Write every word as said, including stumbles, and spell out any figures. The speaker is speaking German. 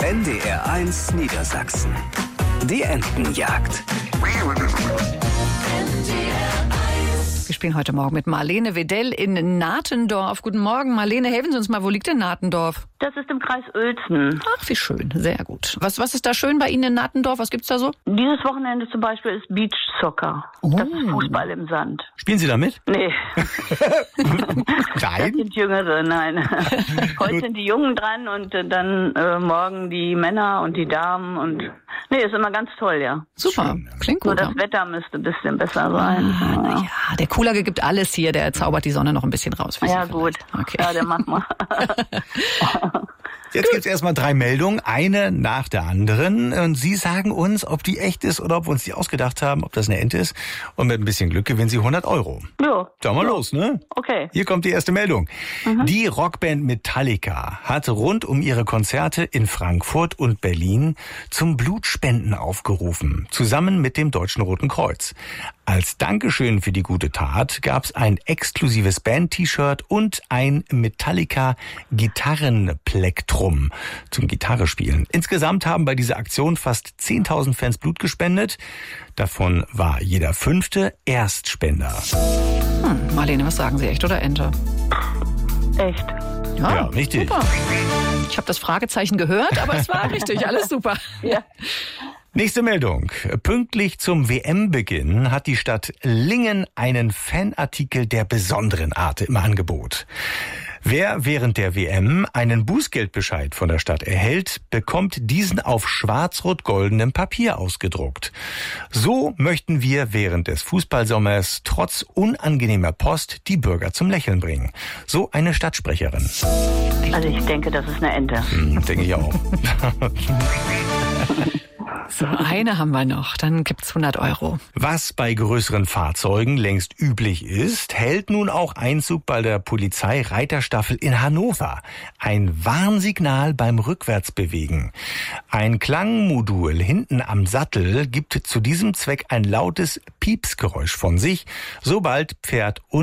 N D R eins Niedersachsen. Die Entenjagd. Wir spielen heute Morgen mit Marlene Wedell in Nathendorf. Guten Morgen, Marlene, helfen Sie uns mal, wo liegt denn Nathendorf? Das ist im Kreis Uelzen. Ach, wie schön, sehr gut. Was, was ist da schön bei Ihnen in Nathendorf? Was gibt's da so? Dieses Wochenende zum Beispiel ist Beachsoccer. Oh. Das ist Fußball im Sand. Spielen Sie da mit? Nee. Das Nein? sind Jüngere, nein. Heute sind die Jungen dran und äh, dann äh, morgen die Männer und die Damen und nee, ist immer ganz toll, ja. Super, klingt Nur gut. das Wetter müsste ein bisschen besser sein. Ah, na ja, der Kulage gibt alles hier, der zaubert die Sonne noch ein bisschen raus. Für Ja, Sie gut. Okay. Ja, der macht mal. Jetzt gibt's erstmal drei Meldungen, eine nach der anderen. Und Sie sagen uns, ob die echt ist oder ob wir uns die ausgedacht haben, ob das eine Ente ist. Und mit ein bisschen Glück gewinnen Sie hundert Euro. Ja. Schauen wir Ja. los, ne? Okay. Hier kommt die erste Meldung. Mhm. Die Rockband Metallica hat rund um ihre Konzerte in Frankfurt und Berlin zum Blutspenden aufgerufen, zusammen mit dem Deutschen Roten Kreuz. Als Dankeschön für die gute Tat gab's ein exklusives Band-T-Shirt und ein Metallica-Gitarrenplektrum zum Gitarre spielen. Insgesamt haben bei dieser Aktion fast zehntausend Fans Blut gespendet. Davon war jeder fünfte Erstspender. Hm, Marlene, was sagen Sie, echt oder Ente? Echt. Ja, richtig. Super. Ich habe das Fragezeichen gehört, aber es war richtig, alles super. Ja. Nächste Meldung. Pünktlich zum W M-Beginn hat die Stadt Lingen einen Fanartikel der besonderen Art im Angebot. Wer während der W M einen Bußgeldbescheid von der Stadt erhält, bekommt diesen auf schwarz-rot-goldenem Papier ausgedruckt. So möchten wir während des Fußballsommers trotz unangenehmer Post die Bürger zum Lächeln bringen. So eine Stadtsprecherin. Also ich denke, das ist eine Ente. Hm, denke ich auch. So, eine haben wir noch, dann gibt's hundert Euro. Was bei größeren Fahrzeugen längst üblich ist, hält nun auch Einzug bei der Polizeireiterstaffel in Hannover. Ein Warnsignal beim Rückwärtsbewegen. Ein Klangmodul hinten am Sattel gibt zu diesem Zweck ein lautes Piepsgeräusch von sich, sobald Pferd und